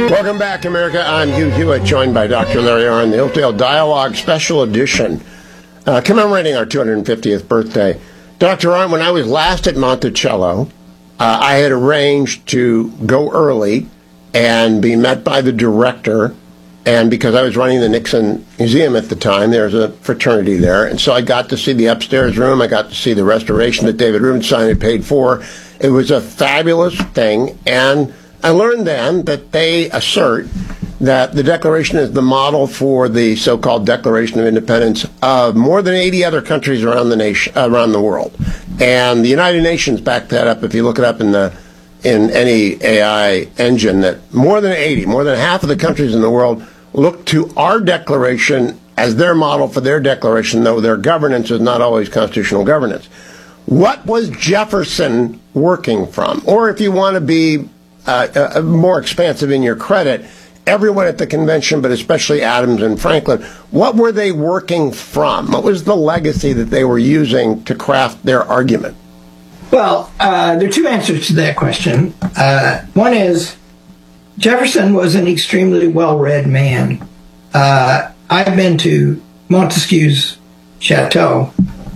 Welcome back, America. I'm Hugh Hewitt, joined by Dr. Larry Arnn, the Oakdale Dialogue Special Edition, commemorating our 250th birthday. Dr. Arnn, when I was last at Monticello, I had arranged to go early and be met by the director, and because I was running the Nixon Museum at the time, there's a fraternity there, and so I got to see the upstairs room, I got to see the restoration that David Rubenstein had paid for. It was a fabulous thing, and I learned then that they assert that the Declaration is the model for the so-called Declaration of Independence of more than 80 other countries around the nation, around the world. And the United Nations backed that up. If you look it up in any AI engine, that more than half of the countries in the world look to our Declaration as their model for their Declaration, though their governance is not always constitutional governance. What was Jefferson working from? Or if you want to be more expansive in your credit, everyone at the convention, but especially Adams and Franklin, what were they working from? What was the legacy that they were using to craft their argument? Well, there are two answers to that question. One is Jefferson was an extremely well-read man. I've been to Montesquieu's chateau,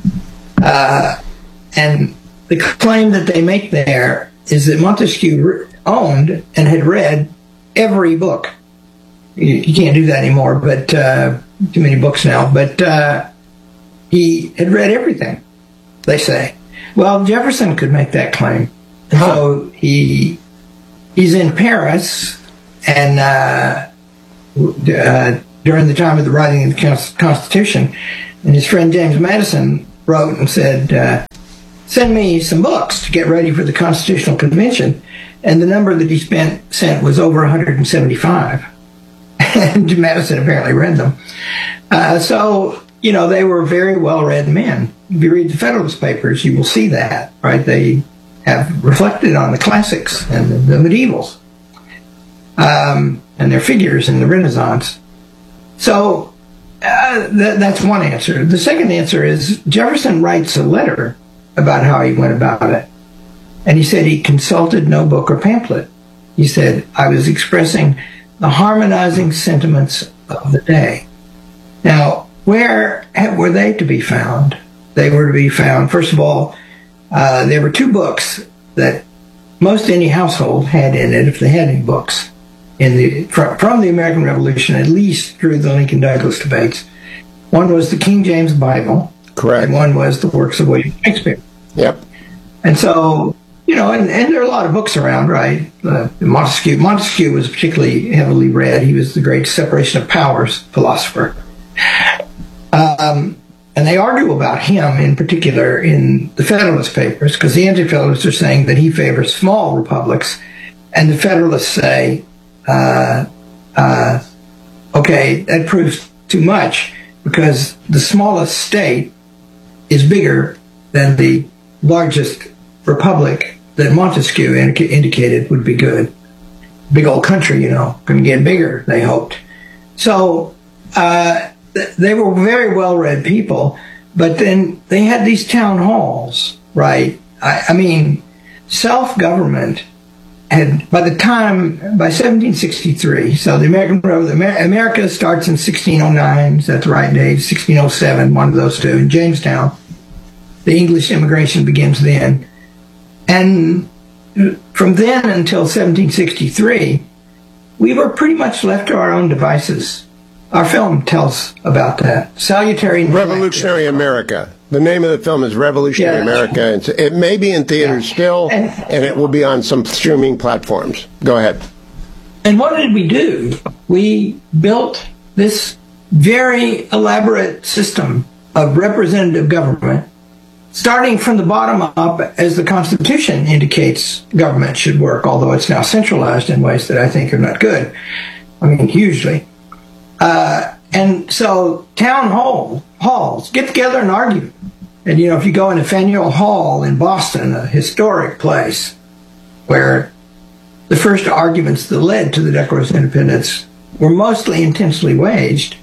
and the claim that they make there is that Montesquieu owned and had read every book. You can't do that anymore, but too many books now. But he had read everything, they say. Well, Jefferson could make that claim. And so he's in Paris, and during the time of the writing of the Constitution, and his friend James Madison wrote and said, send me some books to get ready for the Constitutional Convention. And the number that he sent was over 175. And Madison apparently read them. So, they were very well-read men. If you read the Federalist Papers, you will see that, right? They have reflected on the classics and the medievals, and their figures in the Renaissance. So that's one answer. The second answer is Jefferson writes a letter about how he went about it. And he said he consulted no book or pamphlet. He said, I was expressing the harmonizing sentiments of the day. Now, where were they to be found? They were to be found, first of all, there were two books that most any household had in it, if they had any books, from the American Revolution, at least through the Lincoln-Douglas debates. One was the King James Bible. Correct. And one was the works of William Shakespeare. Yep. And so, and there are a lot of books around, right? Montesquieu was particularly heavily read. He was the great separation of powers philosopher. And they argue about him in particular in the Federalist Papers, because the Anti-Federalists are saying that he favors small republics, and the Federalists say, okay, that proves too much, because the smallest state is bigger than the largest republic that Montesquieu indicated would be good. Big old country, going to get bigger, they hoped. So they were very well-read people, but then they had these town halls, right? I mean, self-government had, by 1763, so America starts in 1609, is that the right date? 1607, one of those two, in Jamestown. The English immigration begins then. And from then until 1763, we were pretty much left to our own devices. Our film tells about that. Revolutionary America. The name of the film is Revolutionary America. It may be in theaters still, and it will be on some streaming platforms. Go ahead. And what did we do? We built this very elaborate system of representative government, starting from the bottom up, as the Constitution indicates government should work, although it's now centralized in ways that I think are not good. I mean, hugely. And so town halls get together and argue. And, if you go into Faneuil Hall in Boston, a historic place where the first arguments that led to the Declaration of Independence were most intensely waged,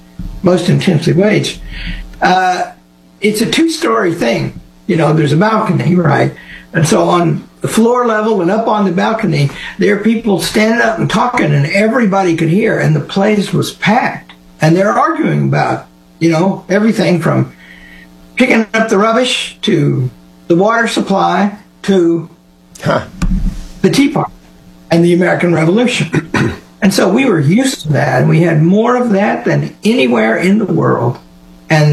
it's a two-story thing. There's a balcony, right? And so on the floor level and up on the balcony, there are people standing up and talking, and everybody could hear, and the place was packed. And they're arguing about, everything from picking up the rubbish to the water supply to the Tea Party and the American Revolution. And so we were used to that, and we had more of that than anywhere in the world. And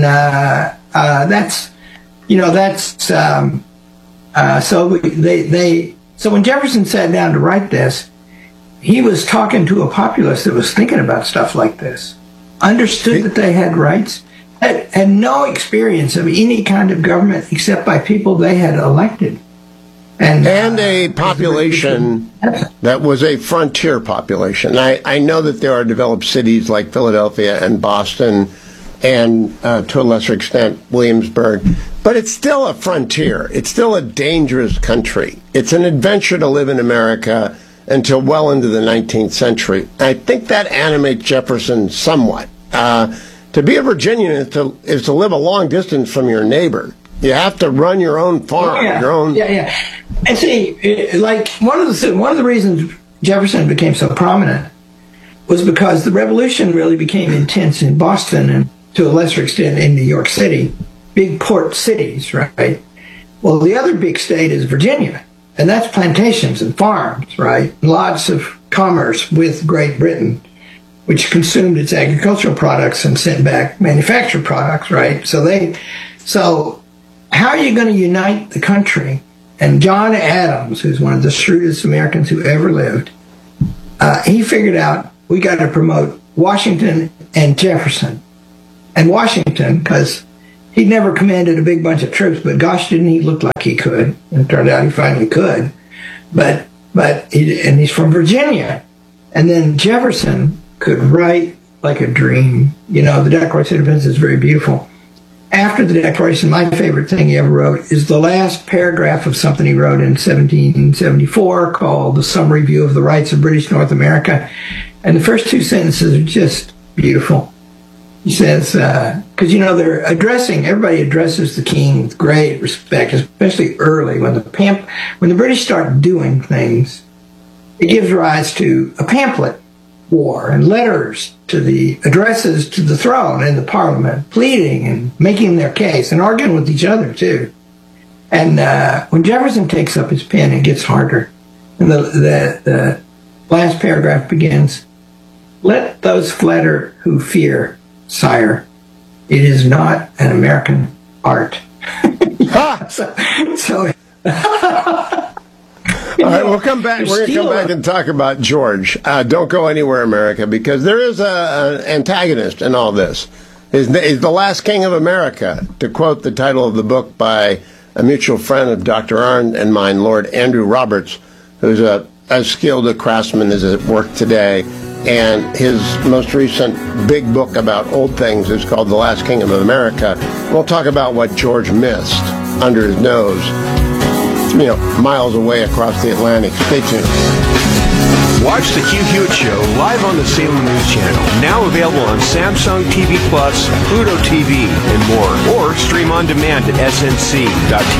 so when Jefferson sat down to write this, he was talking to a populace that was thinking about stuff like this, understood that they had rights, had no experience of any kind of government except by people they had elected. And a population that was a frontier population. I know that there are developed cities like Philadelphia and Boston and, to a lesser extent, Williamsburg. But it's still a frontier. It's still a dangerous country. It's an adventure to live in America until well into the 19th century. I think that animates Jefferson somewhat. To be a Virginian is to live a long distance from your neighbor. You have to run your own farm, your own. Yeah. And see, like one of the reasons Jefferson became so prominent was because the Revolution really became intense in Boston and to a lesser extent in New York City, big port cities, right? Well, the other big state is Virginia, and that's plantations and farms, right? Lots of commerce with Great Britain, which consumed its agricultural products and sent back manufactured products, right? So how are you going to unite the country? And John Adams, who's one of the shrewdest Americans who ever lived, he figured out we got to promote Washington and Jefferson. And Washington, because he'd never commanded a big bunch of troops, but gosh, didn't he look like he could? And it turned out he finally could. And he's from Virginia. And then Jefferson could write like a dream. The Declaration of Independence is very beautiful. After the Declaration, my favorite thing he ever wrote is the last paragraph of something he wrote in 1774 called The Summary View of the Rights of British North America. And the first two sentences are just beautiful. He says, because, everybody addresses the king with great respect, especially early when the British start doing things, it gives rise to a pamphlet war and letters to the addresses to the throne and the parliament, pleading and making their case and arguing with each other too. And when Jefferson takes up his pen, it gets harder. And the last paragraph begins, "Let those flatter who fear, sire. It is not an American art." so all right, we'll come back. We're going to come back and talk about George. Don't go anywhere, America, because there is an antagonist in all this. He's the last king of America, to quote the title of the book by a mutual friend of Dr. Arndt and mine, Lord Andrew Roberts, who's as skilled a craftsman as at work today. And his most recent big book about old things is called The Last King of America. We'll talk about what George missed under his nose, miles away across the Atlantic. Stay tuned. Watch the Hugh Hewitt Show live on the Salem News Channel. Now available on Samsung TV Plus, Pluto TV, and more. Or stream on demand at snc.tv.